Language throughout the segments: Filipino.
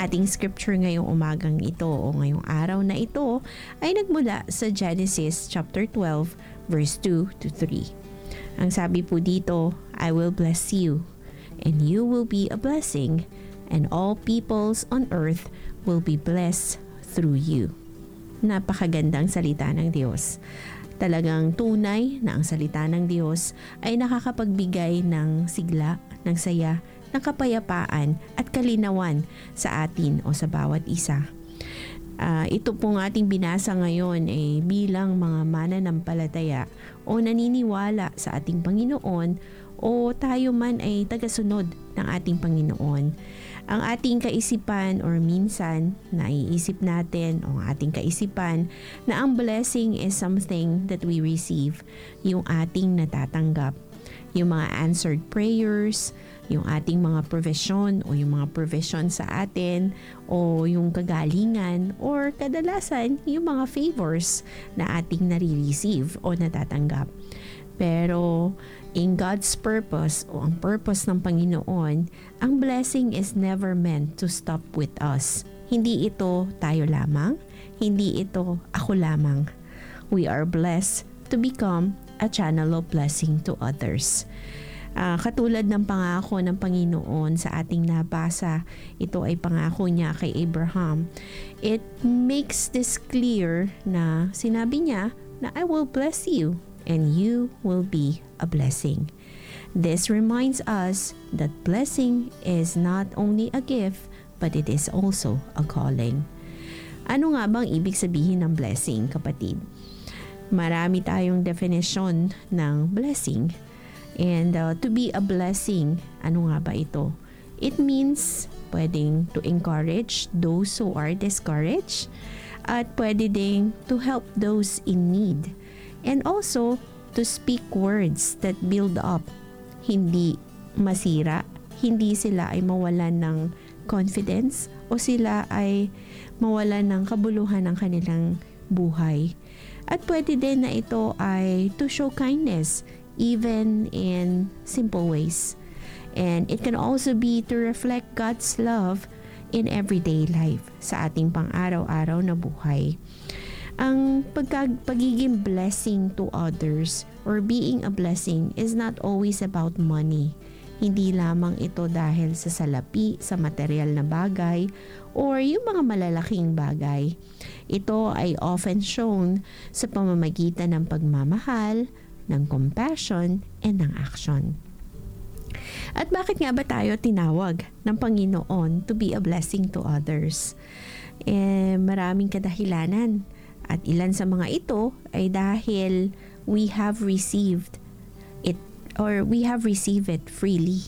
ating scripture ngayong umagang ito o ngayong araw na ito ay nagmula sa Genesis chapter 12 verse 2 to 3. Ang sabi po dito, I will bless you, and you will be a blessing, and all peoples on earth will be blessed through you. Napakagandang salita ng Diyos. Talagang tunay na ang salita ng Diyos ay nakakapagbigay ng sigla, ng saya, ng kapayapaan at kalinawan sa atin o sa bawat isa. Ito pong ating binasa ngayon ay bilang mga mananampalataya o naniniwala sa ating Panginoon o tayo man ay tagasunod ng ating Panginoon. Ang ating kaisipan or minsan naiisip natin o ang ating kaisipan na ang blessing is something that we receive, yung ating natatanggap. Yung mga answered prayers, yung ating mga provision o yung mga provision sa atin o yung kagalingan or kadalasan yung mga favors na ating nare-receive o natatanggap. Pero in God's purpose o ang purpose ng Panginoon, ang blessing is never meant to stop with us. Hindi ito tayo lamang, hindi ito ako lamang. We are blessed to become a channel of blessing to others. Katulad ng pangako ng Panginoon sa ating nabasa, ito ay pangako niya kay Abraham. It makes this clear na sinabi niya na I will bless you and you will be a blessing. This reminds us that blessing is not only a gift but it is also a calling. Ano nga bang ibig sabihin ng blessing, kapatid? Marami tayong definition ng blessing. And to be a blessing, ano nga ba ito? It means pwedeng to encourage those who are discouraged at pwede ding to help those in need. And also to speak words that build up, hindi masira, hindi sila ay mawalan ng confidence o sila ay mawalan ng kabuluhan ng kanilang buhay. At pwede din na ito ay to show kindness even in simple ways. And it can also be to reflect God's love in everyday life sa ating pang-araw-araw na buhay. Ang pagiging blessing to others or being a blessing is not always about money. Hindi lamang ito dahil sa salapi, sa material na bagay, or yung mga malalaking bagay. Ito ay often shown sa pamamagitan ng pagmamahal, ng compassion, and ng action. At bakit nga ba tayo tinawag ng Panginoon to be a blessing to others? Maraming kadahilanan. At ilan sa mga ito ay dahil we have received it or we have received it freely.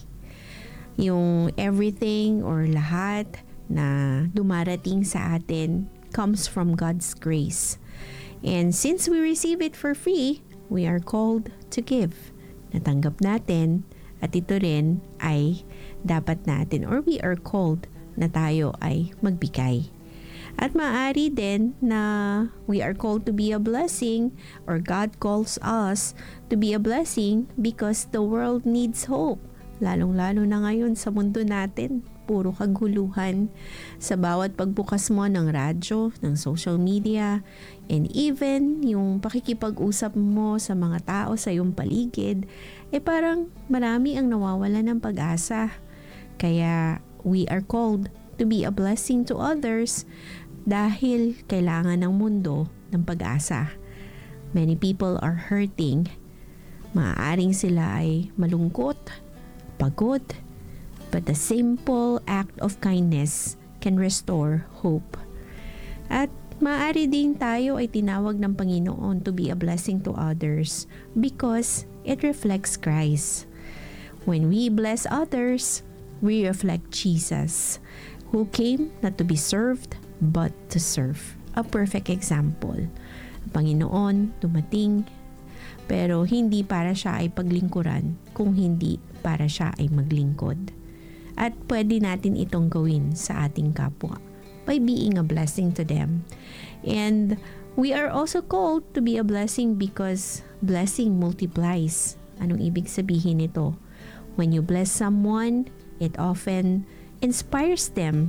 Yung everything or lahat na dumarating sa atin comes from God's grace. And since we receive it for free, we are called to give. Natanggap natin at ito rin ay dapat natin or we are called na tayo ay magbigay. At maaari din na we are called to be a blessing or God calls us to be a blessing because the world needs hope. Lalong-lalo na ngayon sa mundo natin, puro kaguluhan. Sa bawat pagbukas mo ng radyo, ng social media, and even yung pakikipag-usap mo sa mga tao sa iyong paligid, parang marami ang nawawala ng pag-asa. Kaya we are called to be a blessing to others dahil kailangan ng mundo ng pag-asa. Many people are hurting. Maaaring sila ay malungkot, pagod, but a simple act of kindness can restore hope. At maaari din tayo ay tinawag ng Panginoon to be a blessing to others because it reflects Christ. When we bless others, we reflect Jesus, who came not to be served, but to serve. A perfect example. Ang Panginoon dumating, pero hindi para siya ay paglingkuran, kung hindi para siya ay maglingkod. At pwede natin itong gawin sa ating kapwa by being a blessing to them. And we are also called to be a blessing because blessing multiplies. Anong ibig sabihin nito? When you bless someone, it often inspires them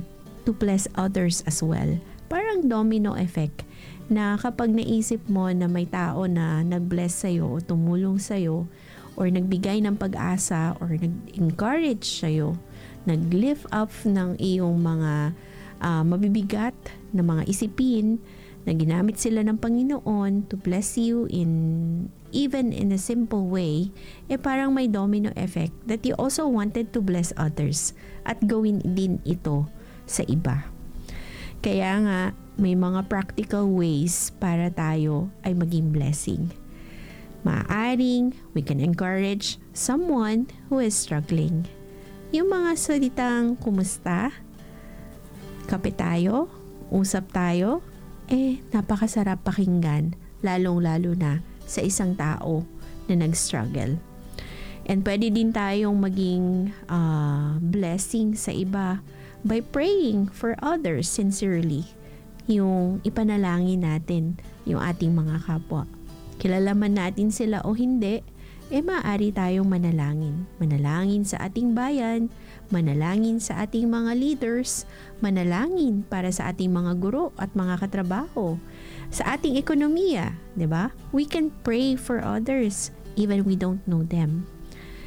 to bless others as well. Parang domino effect na kapag naisip mo na may tao na nag-bless sa'yo o tumulong sa'yo or nagbigay ng pag-asa or nag-encourage sa'yo, nag-lift up ng iyong mga mabibigat na mga isipin na ginamit sila ng Panginoon to bless you even in a simple way, parang may domino effect that you also wanted to bless others at gawin din ito sa iba. Kaya nga, may mga practical ways para tayo ay maging blessing. Maaaring we can encourage someone who is struggling. Yung mga salitang kumusta, kape tayo, usap tayo, napakasarap pakinggan, lalong-lalo na sa isang tao na nag-struggle. And pwede din tayong maging blessing sa iba by praying for others sincerely. Yung ipanalangin natin yung ating mga kapwa. Kilala man natin sila o hindi, maaari tayong manalangin. Manalangin sa ating bayan, manalangin sa ating mga leaders, manalangin para sa ating mga guro at mga katrabaho, sa ating ekonomiya, 'di ba? We can pray for others even we don't know them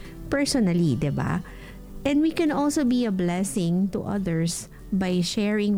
personally, 'di ba? And we can also be a blessing to others by sharing